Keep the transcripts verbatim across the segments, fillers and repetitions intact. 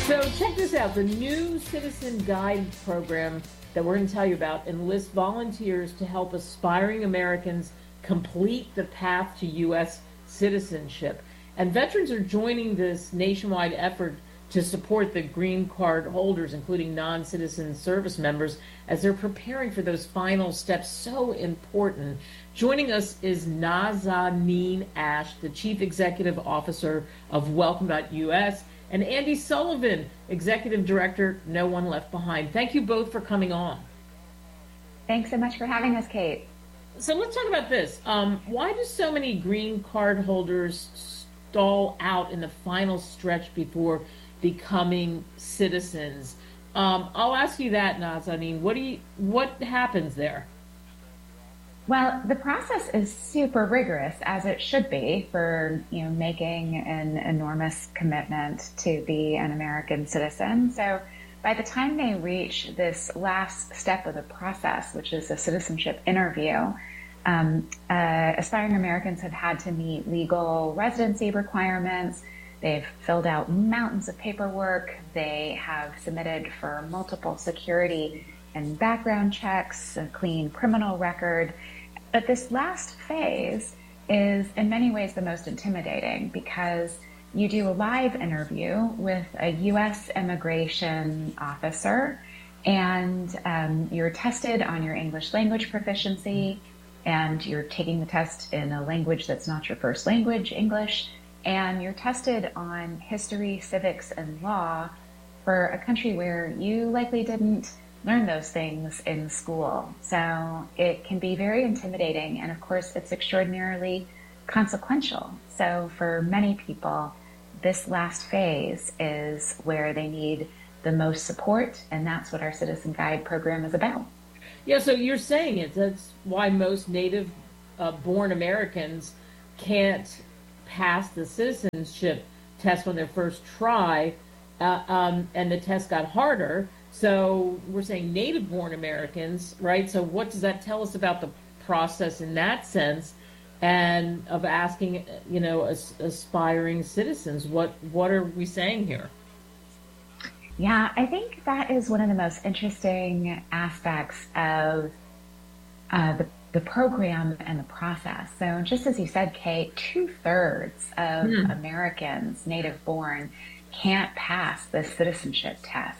So check this out. The new Citizen Guide program that we're going to tell you about enlists volunteers to help aspiring Americans complete the path to U S citizenship. And veterans are joining this nationwide effort to support the green card holders, including non-citizen service members, as they're preparing for those final steps, so important. Joining us is Nazanin Ash, the Chief Executive Officer of Welcome dot U S, and Andy Sullivan, Executive Director, No One Left Behind. Thank you both for coming on. Thanks so much for having us, Kate. So let's talk about this. Um, why do so many green card holders stall out in the final stretch before becoming citizens? Um, I'll ask you that, Nazanin. What do you, what happens there? Well, the process is super rigorous, as it should be, for you know making an enormous commitment to be an American citizen. So by the time they reach this last step of the process, which is a citizenship interview, um, uh, aspiring Americans have had to meet legal residency requirements. They've filled out mountains of paperwork. They have submitted for multiple security and background checks, a clean criminal record. But this last phase is in many ways the most intimidating because you do a live interview with a U S immigration officer, and um, you're tested on your English language proficiency, and you're taking the test in a language that's not your first language, English, and you're tested on history, civics, and law for a country where you likely didn't learn those things in school. So it can be very intimidating, and of course it's extraordinarily consequential. So for many people, this last phase is where they need the most support, and that's what our Citizen Guide program is about. Yeah, so you're saying it. That's why most native uh, born Americans can't pass the citizenship test on their first try, uh, um, and the test got harder. So we're saying native-born Americans, right? So what does that tell us about the process in that sense, and of asking, you know, as, aspiring citizens? What what are we saying here? Yeah, I think that is one of the most interesting aspects of uh, the the program and the process. So just as you said, Kate, two-thirds of hmm. Americans, native-born, can't pass the citizenship test.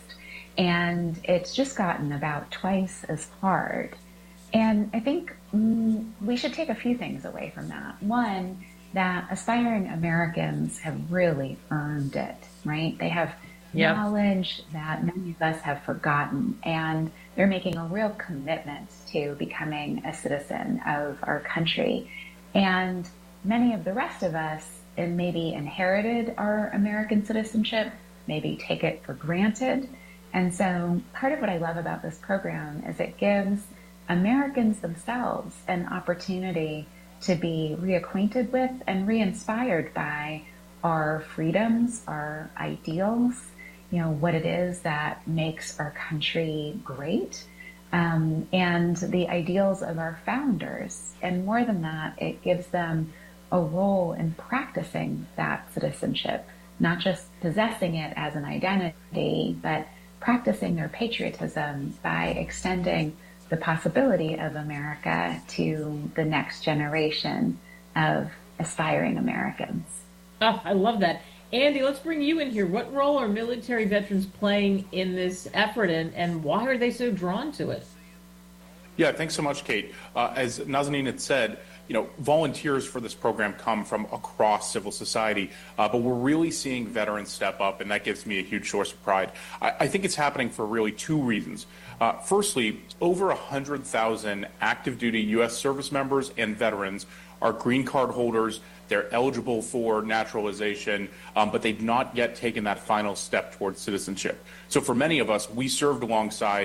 And it's just gotten about twice as hard. And I think mm, we should take a few things away from that. One, that aspiring Americans have really earned it, right? They have yep. knowledge that many of us have forgotten, and they're making a real commitment to becoming a citizen of our country. And many of the rest of us and maybe inherited our American citizenship, maybe take it for granted. And so part of what I love about this program is it gives Americans themselves an opportunity to be reacquainted with and re-inspired by our freedoms, our ideals, you know, what it is that makes our country great, um, and the ideals of our founders. And more than that, it gives them a role in practicing that citizenship, not just possessing it as an identity, but practicing their patriotism by extending the possibility of America to the next generation of aspiring Americans. Oh, I love that. Andy, let's bring you in here. What role are military veterans playing in this effort, and, and why are they so drawn to it? Yeah, thanks so much, Kate. Uh, as Nazanin had said, you know, volunteers for this program come from across civil society, uh, but we're really seeing veterans step up, and that gives me a huge source of pride. I, I think it's happening for really two reasons. Uh, firstly, over one hundred thousand active duty U S service members and veterans are green card holders. They're eligible for naturalization, um, but they've not yet taken that final step towards citizenship. So for many of us, we served alongside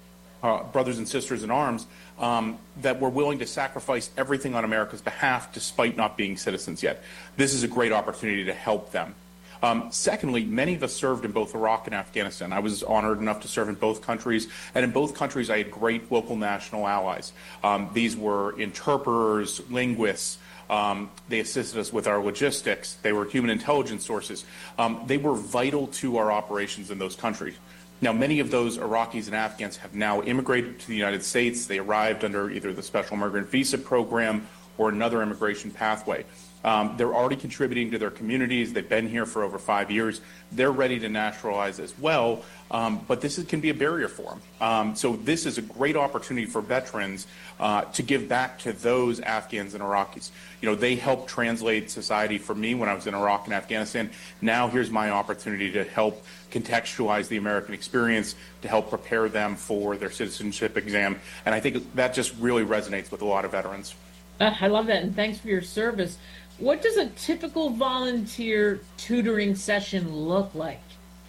Uh, brothers and sisters in arms um, that were willing to sacrifice everything on America's behalf despite not being citizens yet. This is a great opportunity to help them. Um, secondly, many of us served in both Iraq and Afghanistan. I was honored enough to serve in both countries, and in both countries I had great local national allies. Um, these were interpreters, linguists, Um, they assisted us with our logistics. They were human intelligence sources. Um, they were vital to our operations in those countries. Now, many of those Iraqis and Afghans have now immigrated to the United States. They arrived under either the Special Immigrant Visa Program or another immigration pathway. Um, they're already contributing to their communities. They've been here for over five years. They're ready to naturalize as well, um, but this is, can be a barrier for them. Um, so this is a great opportunity for veterans uh, to give back to those Afghans and Iraqis. You know, they helped translate society for me when I was in Iraq and Afghanistan. Now here's my opportunity to help contextualize the American experience, to help prepare them for their citizenship exam. And I think that just really resonates with a lot of veterans. Uh, I love that, and thanks for your service. What does a typical volunteer tutoring session look like?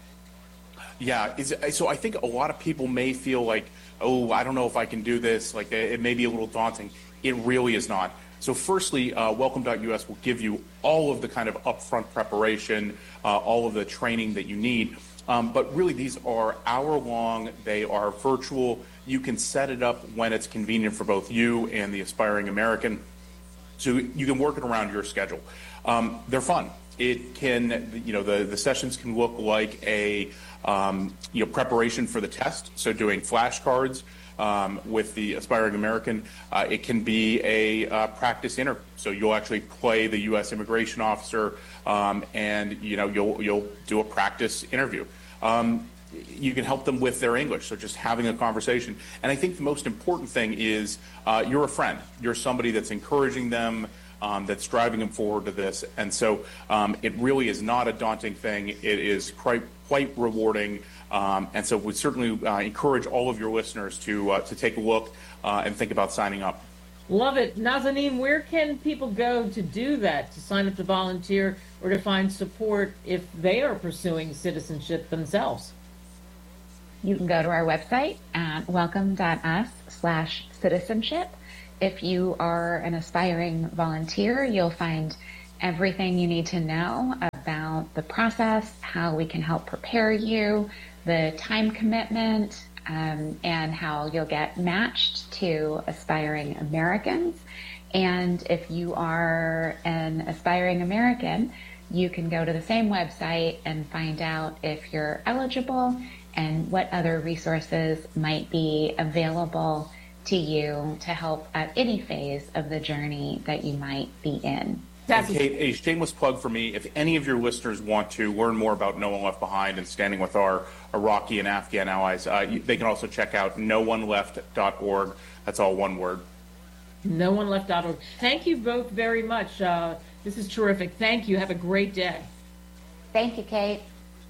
Yeah, is, so I think a lot of people may feel like, oh, I don't know if I can do this. Like, it may be a little daunting. It really is not. So firstly, uh, welcome dot U S will give you all of the kind of upfront preparation, uh, all of the training that you need. Um, but really, these are hour-long. They are virtual. You can set it up when it's convenient for both you and the aspiring American. So you can work it around your schedule. Um, they're fun. It can, you know, the, the sessions can look like a, um, you know, preparation for the test. So doing flashcards um, with the aspiring American. Uh, it can be a uh, practice interview. So you'll actually play the U S immigration officer, um, and you know you'll you'll do a practice interview. Um, You can help them with their English, so just having a conversation. And I think the most important thing is uh, you're a friend. You're somebody that's encouraging them, um, that's driving them forward to this. And so um, it really is not a daunting thing. It is quite, quite rewarding. Um, and so we certainly uh, encourage all of your listeners to, uh, to take a look uh, and think about signing up. Love it. Nazanin, where can people go to do that, to sign up to volunteer or to find support if they are pursuing citizenship themselves? You can go to our website at welcome dot us slash citizenship. If you are an aspiring volunteer, you'll find everything you need to know about the process, how we can help prepare you, the time commitment, um, and how you'll get matched to aspiring Americans. And if you are an aspiring American, you can go to the same website and find out if you're eligible and what other resources might be available to you to help at any phase of the journey that you might be in. And Kate, a shameless plug for me, if any of your listeners want to learn more about No One Left Behind and standing with our Iraqi and Afghan allies, uh, you, they can also check out no one left dot org. That's all one word. no one left dot org. Thank you both very much. Uh, this is terrific. Thank you. Have a great day. Thank you, Kate.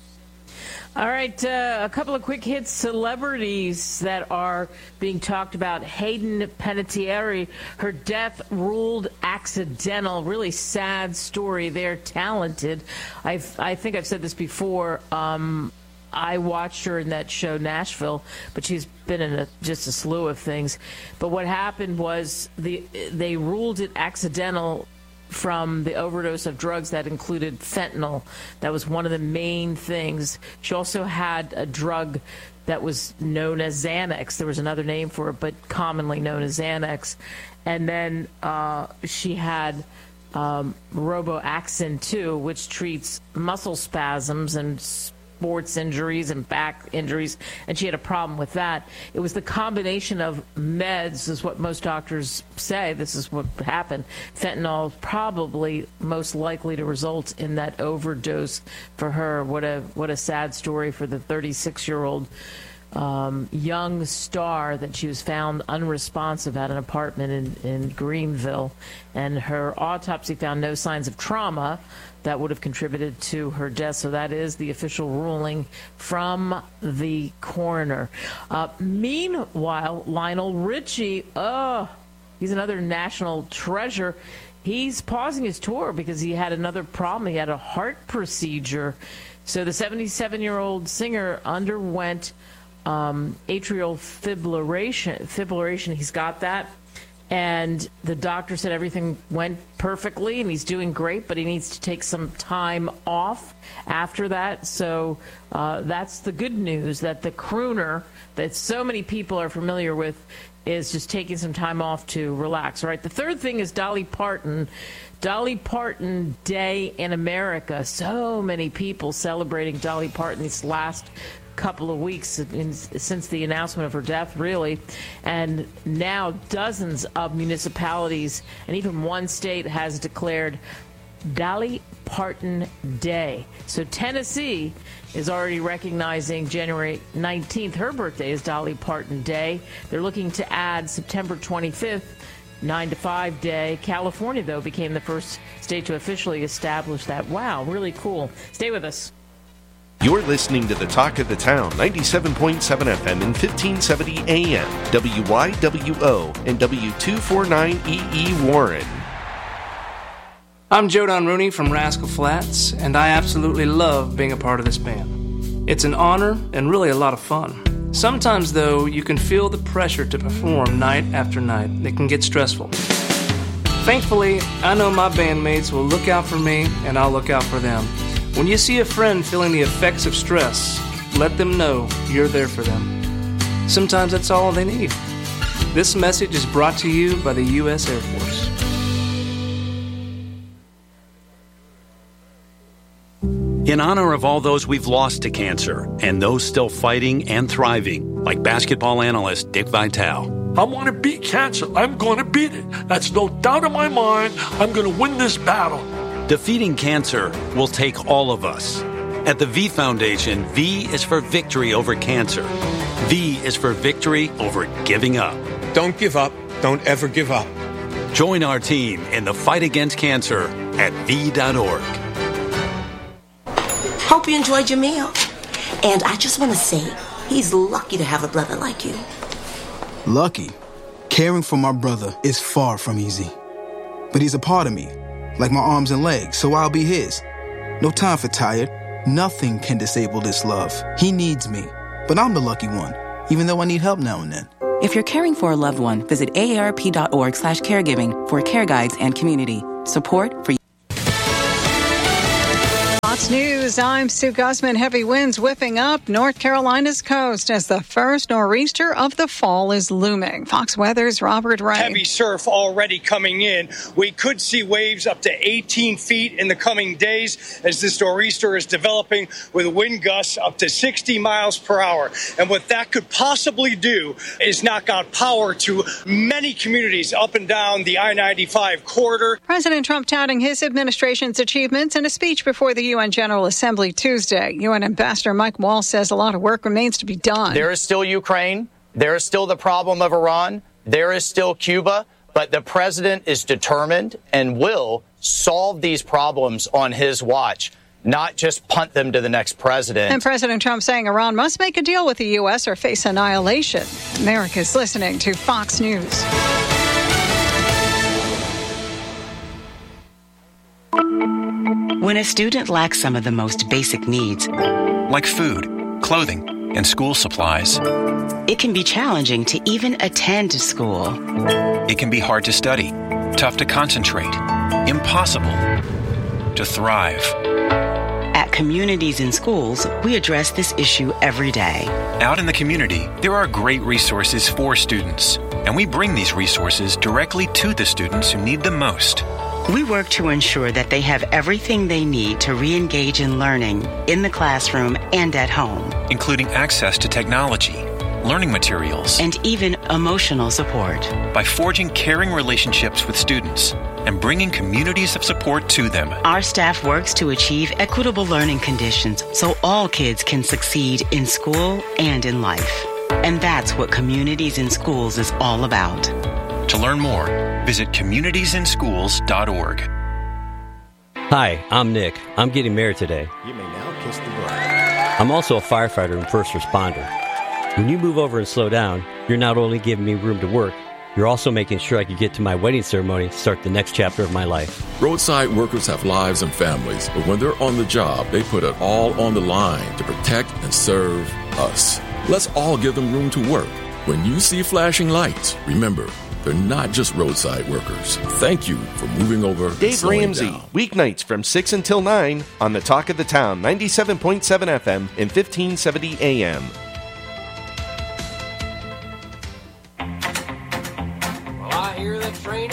All right, uh, a couple of quick hits. Celebrities that are being talked about. Hayden Panettiere, her death ruled accidental. Really sad story. They're talented. I've, I think I've said this before. Um, I watched her in that show Nashville, but she's been in a, just a slew of things. But what happened was the they ruled it accidental from the overdose of drugs that included fentanyl. That was one of the main things. She also had a drug that was known as Xanax. There was another name for it, but commonly known as Xanax. And then uh, she had um, Roboaxin too, which treats muscle spasms and sports injuries and back injuries, and she had a problem with that. It was the combination of meds, is what most doctors say. This is what happened. Fentanyl probably most likely to result in that overdose for her. What a what a sad story for the thirty-six-year-old um, young star that she was found unresponsive at an apartment in, in Greenville. And her autopsy found no signs of trauma that would have contributed to her death. So that is the official ruling from the coroner. Uh, meanwhile, Lionel Richie, oh, he's another national treasure. He's pausing his tour because he had another problem. He had a heart procedure. So the seventy-seven-year-old singer underwent um, atrial fibrillation. Fibrillation. He's got that. and the doctor said everything went perfectly and he's doing great, but he needs to take some time off after that. So uh, that's the good news, that the crooner that so many people are familiar with is just taking some time off to relax. All right, the third thing is Dolly Parton. Dolly Parton Day in America. So many people celebrating Dolly Parton these last couple of weeks in, since the announcement of her death, really. And now dozens of municipalities and even one state has declared Dolly Parton Day. So Tennessee is already recognizing January nineteenth. Her birthday is Dolly Parton Day. They're looking to add September twenty-fifth, nine to five day. California, though, became the first state to officially establish that. Wow, really cool. Stay with us. You're listening to the Talk of the Town, ninety-seven point seven F M and fifteen seventy A M, W Y W O and W two forty-nine E E Warren. I'm Joe Don Rooney from Rascal Flatts, and I absolutely love being a part of this band. It's an honor and really a lot of fun. Sometimes, though, you can feel the pressure to perform night after night. It can get stressful. Thankfully, I know my bandmates will look out for me, and I'll look out for them. When you see a friend feeling the effects of stress, let them know you're there for them. Sometimes that's all they need. This message is brought to you by the U S Air Force. In honor of all those we've lost to cancer and those still fighting and thriving, like basketball analyst Dick Vitale. I want to beat cancer. I'm going to beat it. That's no doubt in my mind. I'm going to win this battle. Defeating cancer will take all of us. At the V Foundation, V is for victory over cancer. V is for victory over giving up. Don't give up. Don't ever give up. Join our team in the fight against cancer at V dot org. Hope you enjoyed your meal. And I just want to say, he's lucky to have a brother like you. Lucky? Caring for my brother is far from easy. But he's a part of me, like my arms and legs, so I'll be his. No time for tired. Nothing can disable this love. He needs me, but I'm the lucky one, even though I need help now and then. If you're caring for a loved one, visit A A R P dot org slash caregiving for care guides and community support for you. Fox News, I'm Sue Guzman. Heavy winds whipping up North Carolina's coast as the first nor'easter of the fall is looming. Fox Weather's Robert Ray. Heavy surf already coming in. We could see waves up to eighteen feet in the coming days as this nor'easter is developing with wind gusts up to sixty miles per hour. And what that could possibly do is knock out power to many communities up and down the I ninety-five corridor. President Trump touting his administration's achievements in a speech before the U N General Assembly Tuesday. U N Ambassador Mike Waltz says a lot of work remains to be done. There is still Ukraine. There is still the problem of Iran. There is still Cuba. But the president is determined and will solve these problems on his watch, not just punt them to the next president. And President Trump saying Iran must make a deal with the U S or face annihilation. America's listening to Fox News. When a student lacks some of the most basic needs, like food, clothing, and school supplies, it can be challenging to even attend school. It can be hard to study, tough to concentrate, impossible to thrive. At Communities in Schools, we address this issue every day. Out in the community, there are great resources for students, and we bring these resources directly to the students who need them most. We work to ensure that they have everything they need to re-engage in learning in the classroom and at home, including access to technology, learning materials, and even emotional support. By forging caring relationships with students and bringing communities of support to them, our staff works to achieve equitable learning conditions so all kids can succeed in school and in life. And that's what Communities in Schools is all about. To learn more, visit communities in schools dot org. Hi, I'm Nick. I'm getting married today. You may now kiss the bride. I'm also a firefighter and first responder. When you move over and slow down, you're not only giving me room to work, you're also making sure I can get to my wedding ceremony to start the next chapter of my life. Roadside workers have lives and families, but when they're on the job, they put it all on the line to protect and serve us. Let's all give them room to work. When you see flashing lights, remember, They're not just roadside workers. Thank you for moving over and Dave slowing Ramsey, down. weeknights from six until nine on the Talk of the Town, ninety-seven point seven F M and fifteen seventy A M.